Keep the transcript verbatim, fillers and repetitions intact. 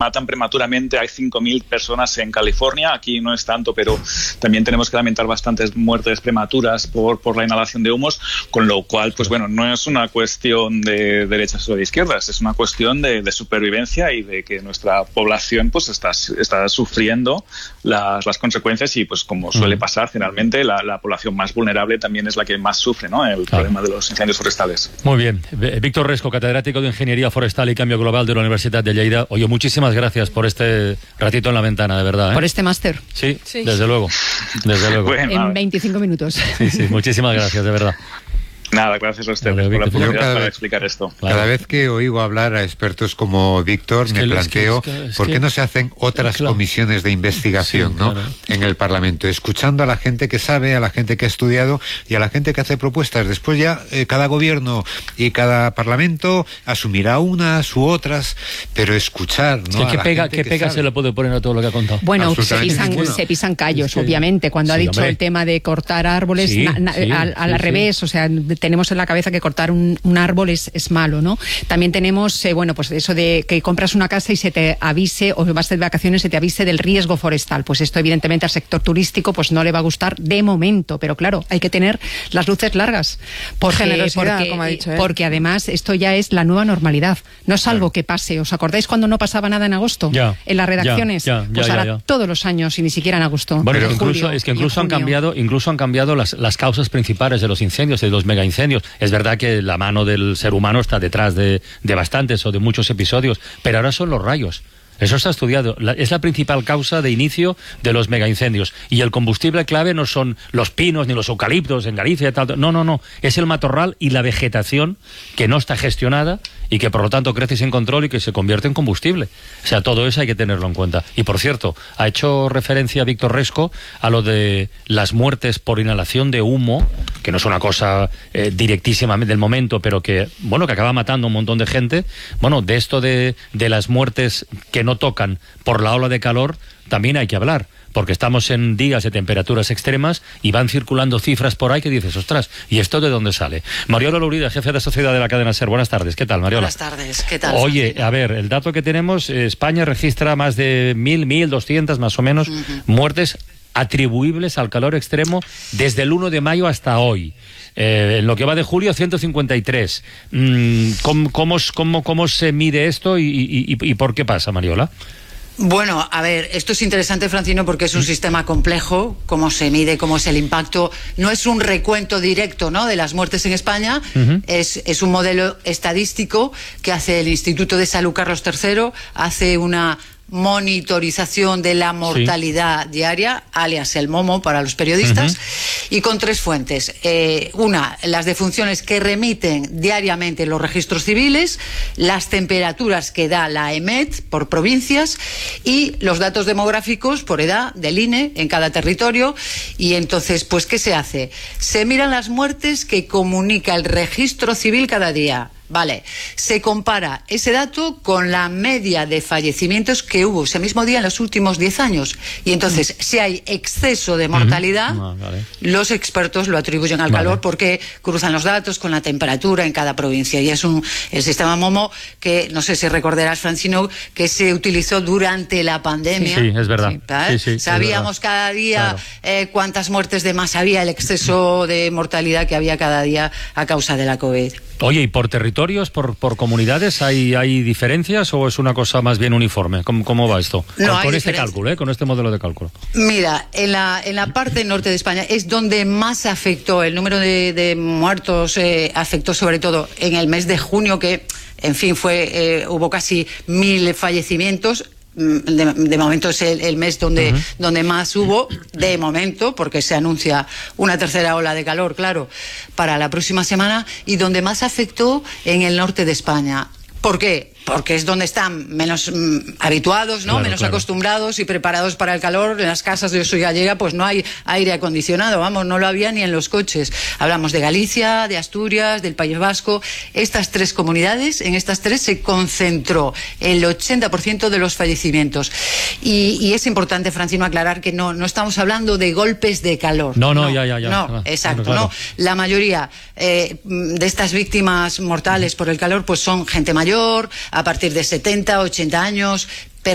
matan prematuramente. Hay cinco mil personas en California, aquí no es tanto, pero también tenemos que lamentar bastantes muertes prematuras por, por la inhalación de humos, con lo cual, pues bueno, no es una cuestión de derechas o de izquierdas, es una cuestión de, de supervivencia y de que nuestra población pues está, está sufriendo las, las consecuencias y pues como suele pasar generalmente, la, la población más vulnerable también es la que más sufre, ¿no?, el claro. problema de los incendios forestales. Muy bien. Víctor Resco, catedrático de Ingeniería Forestal y Cambio Global de la Universidad de Lleida. Oye, muchísimas gracias por este ratito en la ventana, de verdad, ¿eh? Por este máster. Sí, sí, desde luego. Desde luego. Bueno, en veinticinco minutos. Sí, sí, muchísimas gracias, de verdad. Nada, gracias a ustedes vale, por la oportunidad para vez, explicar esto. Cada claro. vez que oigo hablar a expertos como Víctor, me planteo, es que, es que, es ¿por qué que, no se hacen otras claro. comisiones de investigación sí, ¿no? claro. en el Parlamento? Escuchando a la gente que sabe, a la gente que ha estudiado y a la gente que hace propuestas. Después ya eh, cada gobierno y cada Parlamento asumirá unas u otras, pero escuchar, ¿no? Es que, ¿qué pega, ¿qué que pega se le puede poner a todo lo que ha contado? Bueno, se pisan, se pisan callos, es que, obviamente. Cuando sí, ha dicho hombre. el tema de cortar árboles, sí, na, na, sí, al, al sí, revés, sí. o sea, tenemos en la cabeza que cortar un, un árbol es, es malo, ¿no? También tenemos, eh, bueno, pues eso de que compras una casa y se te avise, o vas de vacaciones y se te avise del riesgo forestal. Pues esto evidentemente al sector turístico pues no le va a gustar de momento, pero claro, hay que tener las luces largas. Porque, generosidad, porque, como ha dicho él. Porque además esto ya es la nueva normalidad. No es algo que pase. ¿Os acordáis cuando no pasaba nada en agosto? Ya, en las redacciones. Ya, ya, pues ya, ahora ya, ya. todos los años y ni siquiera en agosto. Bueno, pero incluso, julio, es que incluso han junio. cambiado, incluso han cambiado las, las causas principales de los incendios, de los megaincendios. Es verdad que la mano del ser humano está detrás de, de bastantes o de muchos episodios, pero ahora son los rayos. Eso está estudiado. La, es la principal causa de inicio de los megaincendios. Y el combustible clave no son los pinos ni los eucaliptos en Galicia. Tal, no, no, no. Es el matorral y la vegetación que no está gestionada y que por lo tanto crece sin control y que se convierte en combustible. O sea, todo eso hay que tenerlo en cuenta. Y por cierto, ha hecho referencia Víctor Resco a lo de las muertes por inhalación de humo, que no es una cosa eh, directísima del momento, pero que, bueno, que acaba matando a un montón de gente. Bueno, de esto de, de las muertes que no tocan por la ola de calor, también hay que hablar, porque estamos en días de temperaturas extremas y van circulando cifras por ahí que dices, ostras, ¿y esto de dónde sale? Mariola Lourida, jefe de sociedad de la cadena SER. Buenas tardes, ¿qué tal, Mariola? Buenas tardes, ¿qué tal? Oye, a ver, el dato que tenemos, eh, España registra más de mil, mil doscientas más o menos uh-huh. muertes atribuibles al calor extremo desde el uno de mayo hasta hoy. Eh, en lo que va de julio, ciento cincuenta y tres. Mm, ¿cómo, cómo, cómo, ¿Cómo se mide esto y, y, y, y por qué pasa, Mariola? Bueno, a ver, esto es interesante, Francino, porque es un sistema complejo, cómo se mide, cómo es el impacto. No es un recuento directo, ¿no?, de las muertes en España, uh-huh. es, es un modelo estadístico que hace el Instituto de Salud Carlos tercero, hace una monitorización de la mortalidad sí. diaria, alias el MOMO para los periodistas, uh-huh. y con tres fuentes. Eh, una, las defunciones que remiten diariamente los registros civiles, las temperaturas que da la EMET por provincias y los datos demográficos por edad del I N E en cada territorio. Y entonces, pues, ¿qué se hace? Se miran las muertes que comunica el registro civil cada día. Vale, se compara ese dato con la media de fallecimientos que hubo ese mismo día en los últimos diez años. Y entonces, mm. si hay exceso de mortalidad, mm. ah, vale. los expertos lo atribuyen al vale. calor porque cruzan los datos con la temperatura en cada provincia. Y es un el sistema MOMO que, no sé si recordarás, Francino, que se utilizó durante la pandemia. Sí, sí es verdad. Sí, sí, sí, Sabíamos es cada día claro. eh, cuántas muertes de más había, el exceso de mortalidad que había cada día a causa de la COVID. Oye, ¿y por territorios, por, por comunidades, ¿hay, hay diferencias o es una cosa más bien uniforme? ¿Cómo, cómo va esto? No, con con este cálculo, ¿eh? Con este modelo de cálculo. Mira, en la, en la parte norte de España es donde más afectó, el número de, de muertos eh, afectó sobre todo en el mes de junio, que, en fin, fue eh, hubo casi mil fallecimientos. De, de momento es el, el mes donde, uh-huh. donde más hubo, de momento, porque se anuncia una tercera ola de calor, claro, para la próxima semana, y donde más afectó en el norte de España. ¿Por qué? Porque es donde están menos mm, habituados, ¿no? Claro, menos claro. acostumbrados y preparados para el calor. En las casas de soy gallega pues no hay aire acondicionado, vamos, no lo había ni en los coches. Hablamos de Galicia, de Asturias, del País Vasco. Estas tres comunidades, en estas tres se concentró el ochenta por ciento de los fallecimientos. Y, y es importante, Francino, aclarar que no, no estamos hablando de golpes de calor. No, no, no ya, ya, ya. No, claro, exacto, claro. no. La mayoría eh, de estas víctimas mortales por el calor pues son gente mayor, a partir de setenta, ochenta años,